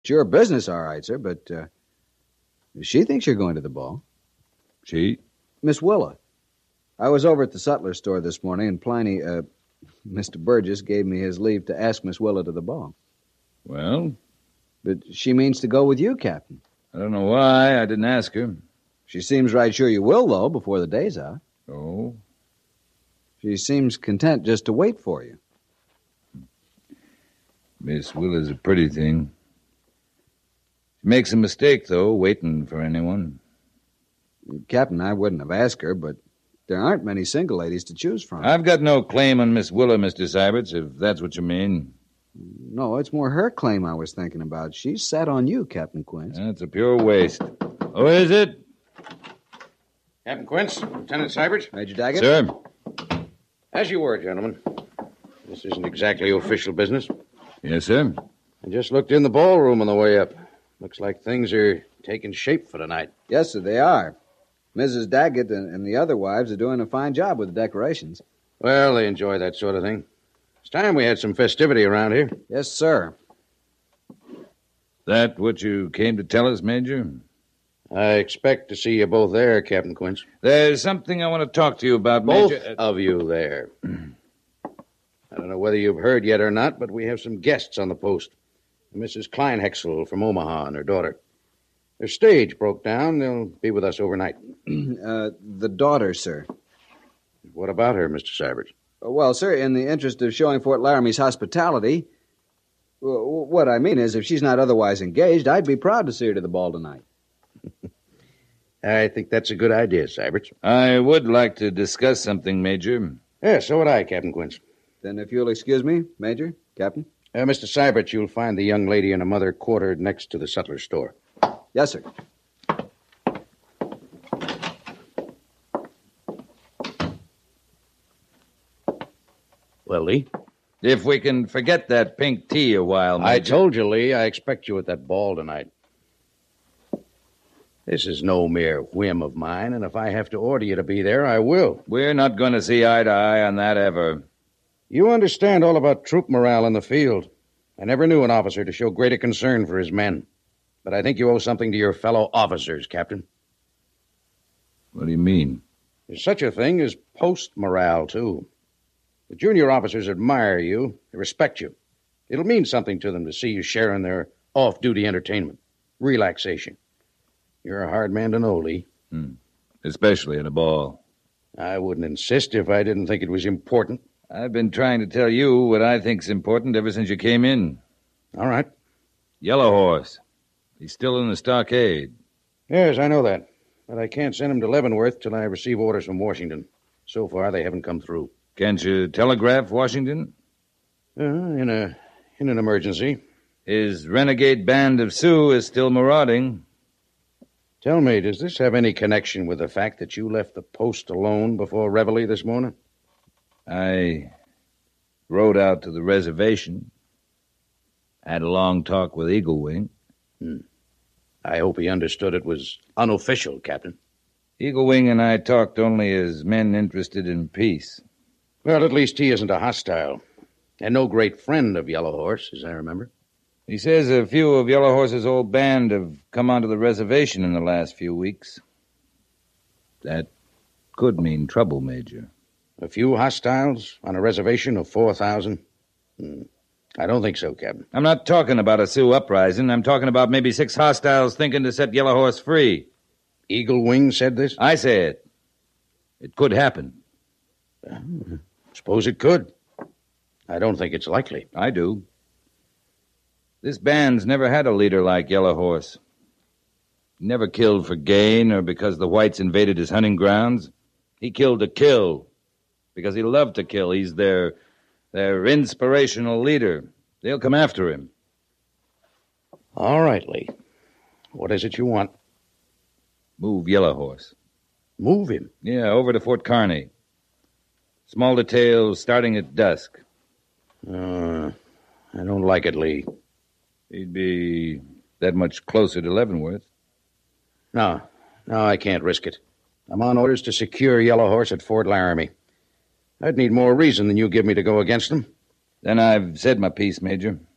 your business, all right, sir, but she thinks you're going to the ball. She? Miss Willa. I was over at the sutler store this morning, and Pliny, Mr. Burgess gave me his leave to ask Miss Willa to the ball. Well? But she means to go with you, Captain. I don't know why I didn't ask her. She seems right sure you will, though, before the day's out. Oh? She seems content just to wait for you. Miss Willa's a pretty thing. She makes a mistake, though, waiting for anyone. Captain, I wouldn't have asked her, but there aren't many single ladies to choose from. I've got no claim on Miss Willa, Mr. Syberts, if that's what you mean. No, it's more her claim I was thinking about. She's set on you, Captain Quince. That's a pure waste. Who is it? Captain Quince, Lieutenant Syberts. Major Daggett? Sir? As you were, gentlemen. This isn't exactly official business. Yes, sir. I just looked in the ballroom on the way up. Looks like things are taking shape for tonight. Yes, sir, they are. Mrs. Daggett and the other wives are doing a fine job with the decorations. Well, they enjoy that sort of thing. It's time we had some festivity around here. Yes, sir. That what you came to tell us, Major? I expect to see you both there, Captain Quince. There's something I want to talk to you about, Both Major. of you there. I don't know whether you've heard yet or not, but we have some guests on the post. Mrs. Kleinhexel from Omaha and her daughter. Their stage broke down. They'll be with us overnight. The daughter, sir. What about her, Mr. Syberts? Well, sir, in the interest of showing Fort Laramie's hospitality, what I mean is if she's not otherwise engaged, I'd be proud to see her to the ball tonight. I think that's a good idea, Syberts. I would like to discuss something, Major. Yeah, so would I, Captain Quince. Then if you'll excuse me, Major, Captain. Mr. Syberts, you'll find the young lady and her mother quartered next to the sutler store. Yes, sir. Well, Lee? If we can forget that pink tea a while, Major. I told you, Lee, I expect you at that ball tonight. This is no mere whim of mine, and if I have to order you to be there, I will. We're not going to see eye to eye on that ever. You understand all about troop morale in the field. I never knew an officer to show greater concern for his men. But I think you owe something to your fellow officers, Captain. What do you mean? There's such a thing as post morale, too. The junior officers admire you, they respect you. It'll mean something to them to see you sharing their off-duty entertainment, relaxation. You're a hard man to know, Lee. Especially at a ball. I wouldn't insist if I didn't think it was important. I've been trying to tell you what I think's important ever since you came in. All right. Yellow Horse. He's still in the stockade. Yes, I know that. But I can't send him to Leavenworth till I receive orders from Washington. So far, they haven't come through. Can't you telegraph Washington? In an emergency. His renegade band of Sioux is still marauding. Tell me, does this have any connection with the fact that you left the post alone before Reveille this morning? I rode out to the reservation. Had a long talk with Eagle Wing. I hope he understood it was unofficial, Captain. Eagle Wing and I talked only as men interested in peace. Well, at least he isn't a hostile. And no great friend of Yellow Horse, as I remember. He says a few of Yellow Horse's old band have come onto the reservation in the last few weeks. That could mean trouble, Major. A few hostiles on a reservation of 4,000? I don't think so, Captain. I'm not talking about a Sioux uprising. I'm talking about maybe 6 hostiles thinking to set Yellow Horse free. Eagle Wing said this? I say it. It could happen. Suppose it could. I don't think it's likely. I do. This band's never had a leader like Yellow Horse. He never killed for gain or because the whites invaded his hunting grounds. He killed to kill because he loved to kill. He's their inspirational leader. They'll come after him. All right, Lee. What is it you want? Move Yellow Horse. Move him? Yeah, over to Fort Kearney. Small details starting at dusk. I don't like it, Lee. He'd be that much closer to Leavenworth. No, I can't risk it. I'm on orders to secure Yellow Horse at Fort Laramie. I'd need more reason than you give me to go against him. Then I've said my piece, Major.